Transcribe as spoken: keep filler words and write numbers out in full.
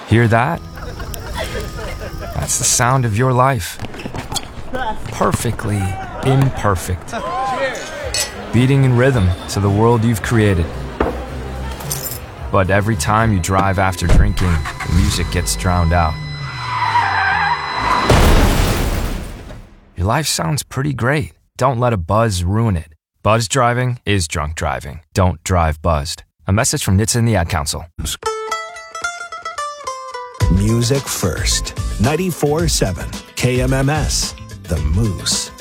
Hear that? That's the sound of your life. Perfectly imperfect. Beating in rhythm to the world you've created. But every time you drive after drinking, the music gets drowned out. Your life sounds pretty great. Don't let a buzz ruin it. Buzz driving is drunk driving. Don't drive buzzed. A message from N H T S A and the Ad Council. Music first. ninety-four point seven K M M S. The Moose.